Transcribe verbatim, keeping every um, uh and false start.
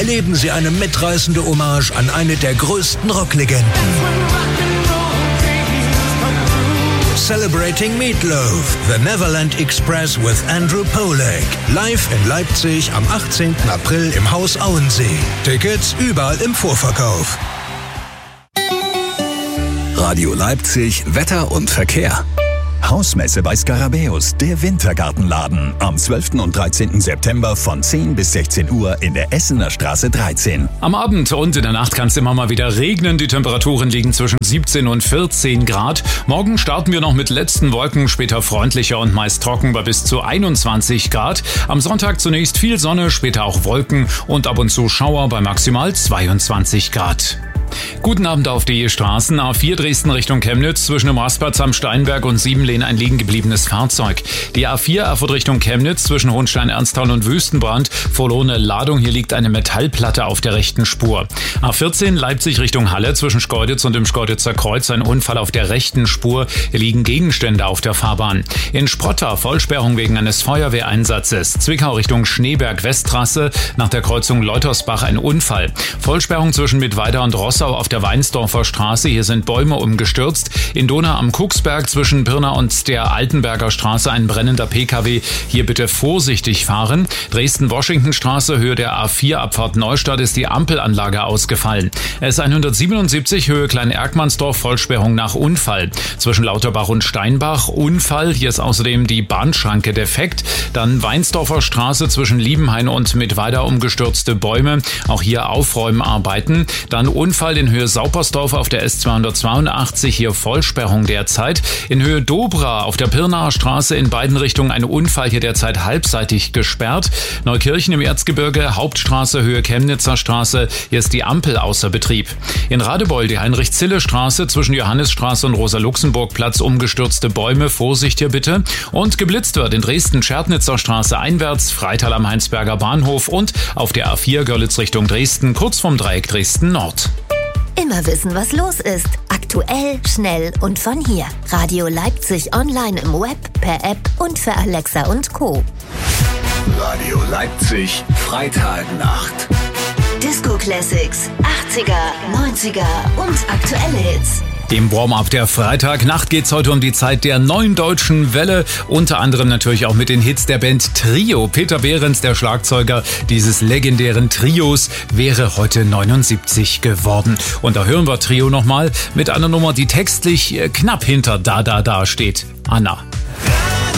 erleben Sie eine mitreißende Hommage an eine der größten Rocklegenden. Celebrating Meatloaf, The Neverland Express with Andrew Pollack. Live in Leipzig am achtzehnten April im Haus Auensee. Tickets überall im Vorverkauf. Radio Leipzig, Wetter und Verkehr. Hausmesse bei Skarabäus, der Wintergartenladen. Am zwölften und dreizehnten September von zehn bis sechzehn Uhr in der Essener Straße dreizehn. Am Abend und in der Nacht kann es immer mal wieder regnen. Die Temperaturen liegen zwischen siebzehn und vierzehn Grad. Morgen starten wir noch mit letzten Wolken, später freundlicher und meist trocken bei bis zu einundzwanzig Grad. Am Sonntag zunächst viel Sonne, später auch Wolken und ab und zu Schauer bei maximal zweiundzwanzig Grad. Guten Abend auf die Straßen. A vier Dresden Richtung Chemnitz, zwischen dem Rastplatz am Steinberg und Siebenlehn ein liegen gebliebenes Fahrzeug. Die A vier Erfurt Richtung Chemnitz, zwischen Hohenstein-Ernsthal und Wüstenbrand, verlorene Ladung, hier liegt eine Metallplatte auf der rechten Spur. A vierzehn Leipzig Richtung Halle, zwischen Schkeuditz und dem Schkeuditzer Kreuz ein Unfall auf der rechten Spur, hier liegen Gegenstände auf der Fahrbahn. In Sprotta Vollsperrung wegen eines Feuerwehreinsatzes. Zwickau Richtung Schneeberg-Westtrasse, nach der Kreuzung Leutersbach ein Unfall. Vollsperrung zwischen Mittweida und Rossau auf der Weinsdorfer Straße, hier sind Bäume umgestürzt. In Donau am Kucksberg zwischen Pirna und der Altenberger Straße ein brennender P K W, hier bitte vorsichtig fahren. Dresden-Washington-Straße, Höhe der A vier Abfahrt Neustadt ist die Ampelanlage ausgefallen. S hundertsiebenundsiebzig, Höhe Klein-Erkmannsdorf, Vollsperrung nach Unfall. Zwischen Lauterbach und Steinbach Unfall, hier ist außerdem die Bahnschranke defekt. Dann Weinsdorfer Straße zwischen Liebenhain und Mittweida umgestürzte Bäume, auch hier Aufräumarbeiten. Dann Unfall in Höhe Saupersdorf auf der S zweihundertzweiundachtzig, hier Vollsperrung derzeit. In Höhe Dobra auf der Pirnaer Straße in beiden Richtungen ein Unfall, hier derzeit halbseitig gesperrt. Neukirchen im Erzgebirge, Hauptstraße, Höhe Chemnitzer Straße, hier ist die Ampel außer Betrieb. In Radebeul die Heinrich-Zille-Straße zwischen Johannisstraße und Rosa-Luxemburg-Platz umgestürzte Bäume, Vorsicht hier bitte. Und geblitzt wird in Dresden-Scherdnitzer Straße einwärts, Freital am Heinsberger Bahnhof und auf der A vier Görlitz Richtung Dresden, kurz vom Dreieck Dresden Nord. Immer wissen, was los ist. Aktuell, schnell und von hier. Radio Leipzig online im Web, per App und für Alexa und Co. Radio Leipzig, Freitagnacht. Disco Classics, achtziger, neunziger und aktuelle Hits. Im Warm-up der Freitagnacht geht's heute um die Zeit der neuen deutschen Welle. Unter anderem natürlich auch mit den Hits der Band Trio. Peter Behrens, der Schlagzeuger dieses legendären Trios, wäre heute neunundsiebzig geworden. Und da hören wir Trio nochmal mit einer Nummer, die textlich knapp hinter Da Da Da steht. Anna.